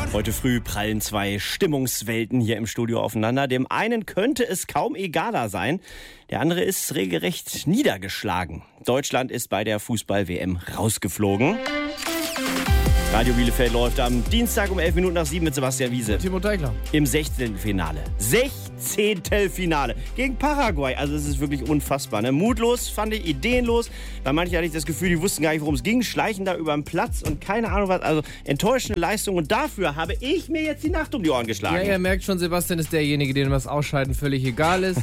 Heute früh prallen zwei Stimmungswelten hier im Studio aufeinander. Dem einen könnte es kaum egaler sein, der andere ist regelrecht niedergeschlagen. Deutschland ist bei der Fußball-WM rausgeflogen. Radio Bielefeld läuft am Dienstag um 7:11 mit Sebastian Wiese. Timo Teigler. Im 16. Finale. 16. Finale gegen Paraguay. Also es ist wirklich unfassbar. Ne? Mutlos, fand ich, ideenlos. Bei manchen hatte ich das Gefühl, die wussten gar nicht, worum es ging. Schleichen da über den Platz und keine Ahnung was. Also enttäuschende Leistung. Und dafür habe ich mir jetzt die Nacht um die Ohren geschlagen. Ja, ihr merkt schon, Sebastian ist derjenige, dem das Ausscheiden völlig egal ist.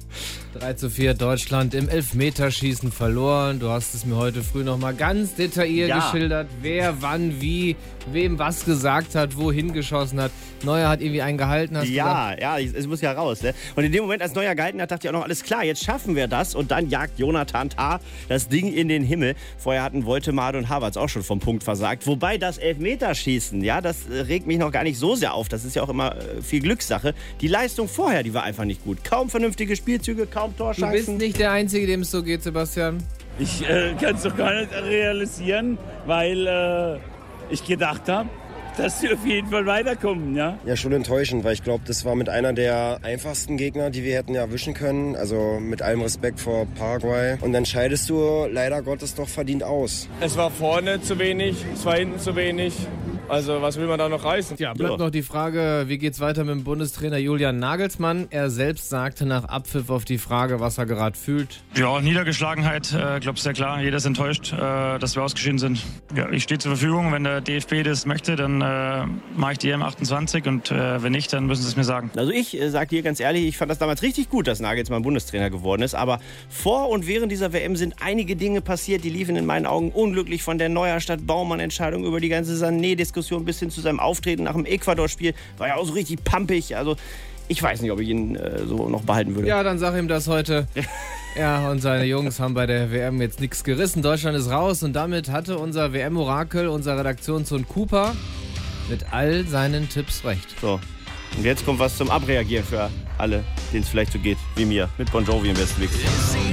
3:4 Deutschland im Elfmeterschießen verloren. Du hast es mir heute früh noch mal ganz detailliert geschildert, wer wann wie, wem was gesagt hat, wohin geschossen hat. Neuer hat irgendwie einen gehalten. Hast es muss ja raus. Ne? Und in dem Moment, als Neuer gehalten hat, dachte ich auch noch, alles klar, jetzt schaffen wir das. Und dann jagt Jonathan Tah das Ding in den Himmel. Vorher hatten Woltemade und Havertz auch schon vom Punkt versagt. Wobei das Elfmeterschießen, ja, das regt mich noch gar nicht so sehr auf. Das ist ja auch immer viel Glückssache. Die Leistung vorher, die war einfach nicht gut. Kaum vernünftige Spielzüge, kaum Torschancen. Du bist nicht der Einzige, dem es so geht, Sebastian. Ich kann es doch gar nicht realisieren, weil ich gedacht habe, dass sie auf jeden Fall weiterkommen, ja? Ja, schon enttäuschend, weil ich glaube, das war mit einer der einfachsten Gegner, die wir hätten erwischen können. Also mit allem Respekt vor Paraguay. Und dann scheidest du leider Gottes doch verdient aus. Es war vorne zu wenig, es war hinten zu wenig. Also was will man da noch reißen? Ja, bleibt noch die Frage, wie geht's weiter mit dem Bundestrainer Julian Nagelsmann? Er selbst sagte nach Abpfiff auf die Frage, was er gerade fühlt. Ja, Niedergeschlagenheit, glaube sehr klar. Jeder ist enttäuscht, dass wir ausgeschieden sind. Ja, ich stehe zur Verfügung. Wenn der DFB das möchte, dann mache ich die M28 und wenn nicht, dann müssen sie es mir sagen. Also ich sage dir ganz ehrlich, ich fand das damals richtig gut, dass Nagelsmann Bundestrainer geworden ist. Aber vor und während dieser WM sind einige Dinge passiert, die liefen in meinen Augen unglücklich. Von der Neuer-Stadt-Baumann-Entscheidung über die ganze Sané-Diskussion bis hin zu seinem Auftreten nach dem Ecuador-Spiel. War ja auch so richtig pampig. Also ich weiß nicht, ob ich ihn so noch behalten würde. Ja, dann sag ihm das heute. Ja, und seine Jungs haben bei der WM jetzt nichts gerissen. Deutschland ist raus und damit hatte unser WM-Orakel, unser Redaktionssohn Cooper, mit all seinen Tipps recht. So, und jetzt kommt was zum Abreagieren für alle, denen es vielleicht so geht wie mir. Mit Bon Jovi im besten Weg.